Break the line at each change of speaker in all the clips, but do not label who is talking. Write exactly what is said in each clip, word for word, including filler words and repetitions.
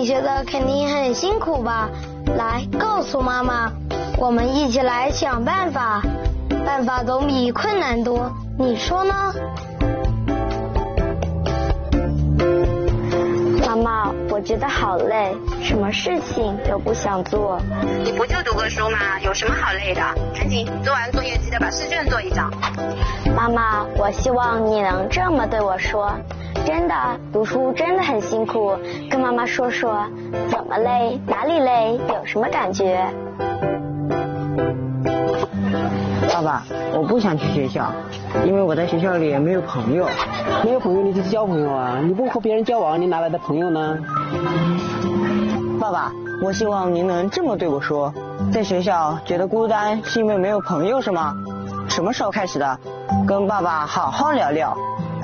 你学的肯定很辛苦吧？来，告诉妈妈，我们一起来想办法。办法总比困难多，你说呢？
妈妈，我觉得好累，什么事情都不想做。
你不就读个书吗？有什么好累的？赶紧做完作业，记得把试卷做一张。
妈妈，我希望你能这么对我说。真的，读书真的很辛苦，跟妈妈说说，怎么累，哪里累，有什么感觉？
爸爸，我不想去学校，因为我在学校里没有朋友。
没有朋友你就交朋友啊，你不和别人交往，你哪来的朋友呢？
爸爸，我希望您能这么对我说，在学校觉得孤单是因为没有朋友是吗？什么时候开始的？跟爸爸好好聊聊。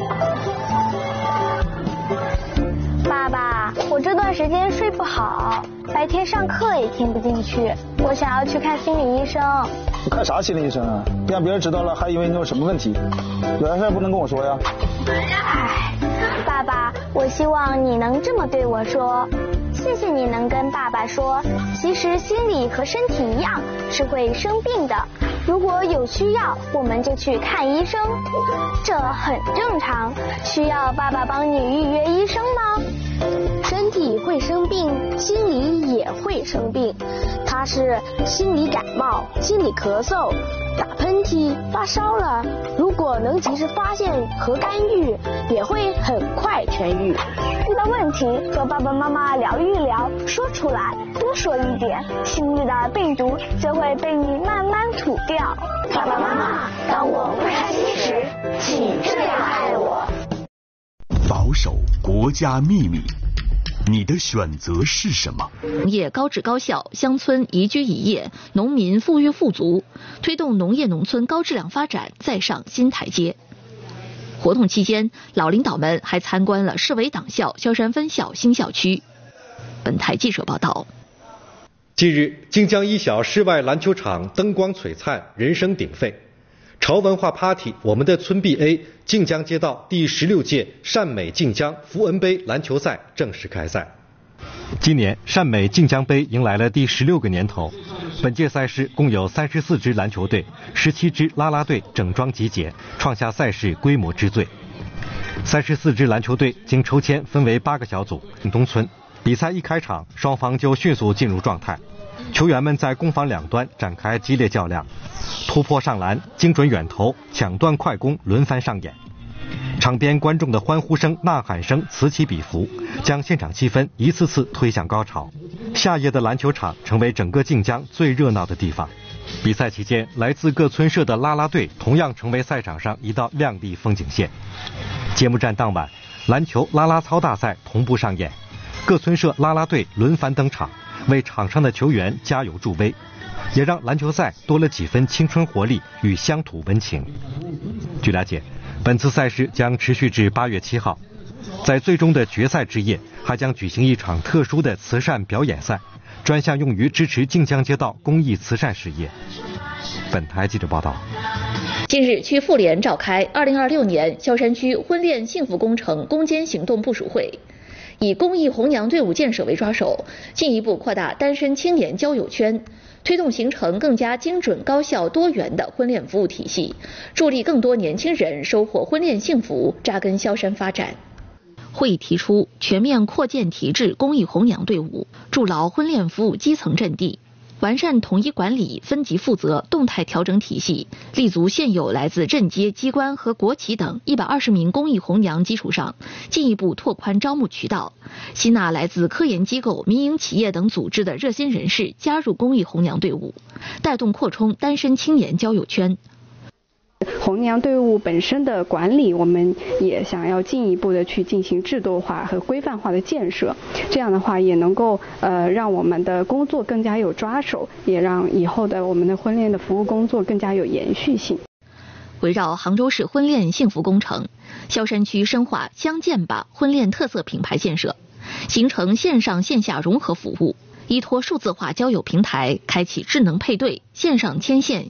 爸爸，我这段时间睡不好，白天上课也听不进去，我想要去看心理医生。
你看啥心理医生啊？别让别人知道了，还以为你有什么问题。有啥事不能跟我说呀？
唉，爸爸，我希望你能这么对我说。谢谢你能跟爸爸说，其实心理和身体一样是会生病的，如果有需要我们就去看医生，这很正常。需要爸爸帮你预约医生吗？
身体会生病，心理也会生病，它是心理感冒、心理咳嗽、打喷嚏、发烧了，如果能及时发现和干预，也会很快痊愈。
遇到问题和爸爸妈妈聊一聊，说出来，多说一点，心里的病毒就会被你慢慢吐掉。
爸爸妈妈，当我不开心时，请这样爱我。
保守国家秘密，你的选择是什么？
农业高质高效，乡村宜居宜业，农民富裕富足，推动农业农村高质量发展再上新台阶。活动期间，老领导们还参观了市委党校萧山分校新校区。本台记者报道。
近日，晋江一小室外篮球场灯光璀璨，人声鼎沸。潮文化 Party 我们的村 B A 晋江街道第十六届善美晋江福恩杯篮球赛正式开赛。
今年善美晋江杯迎来了第十六个年头，本届赛事共有三十四支篮球队、十七支啦啦队整装集结，创下赛事规模之最。三十四支篮球队经抽签分为八个小组。东村比赛一开场，双方就迅速进入状态，球员们在攻防两端展开激烈较量，突破上篮、精准远投、抢断快攻轮番上演。场边观众的欢呼声、呐喊声此起彼伏，将现场气氛一次次推向高潮。夏夜的篮球场成为整个晋江最热闹的地方。比赛期间，来自各村社的啦啦队同样成为赛场上一道亮丽风景线。揭幕战当晚，篮球啦啦操大赛同步上演，各村社啦啦队轮番登场，为场上的球员加油助威，也让篮球赛多了几分青春活力与乡土温情。据了解，本次赛事将持续至八月七号，在最终的决赛之夜，还将举行一场特殊的慈善表演赛，专项用于支持晋江街道公益慈善事业。本台记者报道。
近日，区妇联召开二零二六年萧山区婚恋幸福工程攻坚行动部署会，以公益红娘队伍建设为抓手，进一步扩大单身青年交友圈，推动形成更加精准、高效、多元的婚恋服务体系，助力更多年轻人收获婚恋幸福，扎根萧山发展。会议提出全面扩建提质公益红娘队伍，筑牢婚恋服务基层阵地，完善统一管理、分级负责、动态调整体系，立足现有来自镇街机关和国企等一百二十名公益红娘基础上，进一步拓宽招募渠道，吸纳来自科研机构、民营企业等组织的热心人士加入公益红娘队伍，带动扩充单身青年交友圈。
红娘队伍本身的管理，我们也想要进一步的去进行制度化和规范化的建设，这样的话也能够呃让我们的工作更加有抓手，也让以后的我们的婚恋的服务工作更加有延续性。
围绕杭州市婚恋幸福工程，萧山区深化相见吧婚恋特色品牌建设，形成线上线下融合服务，依托数字化交友平台，开启智能配对、线上牵线、